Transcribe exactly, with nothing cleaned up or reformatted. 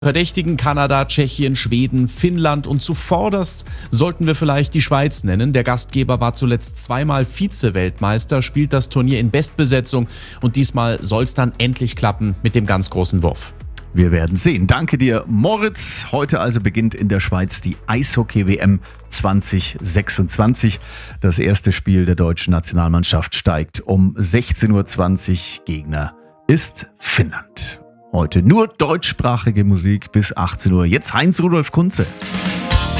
Verdächtigen Kanada, Tschechien, Schweden, Finnland und zuvorderst sollten wir vielleicht die Schweiz nennen. Der Gastgeber war zuletzt zweimal Vize-Weltmeister, spielt das Turnier in Bestbesetzung und diesmal soll es dann endlich klappen mit dem ganz großen Wurf. Wir werden sehen. Danke dir, Moritz. Heute also beginnt in der Schweiz die Eishockey-W M zwanzig sechsundzwanzig. Das erste Spiel der deutschen Nationalmannschaft steigt um sechzehn Uhr zwanzig. Gegner ist Finnland. Heute nur deutschsprachige Musik bis achtzehn Uhr. Jetzt Heinz-Rudolf Kunze.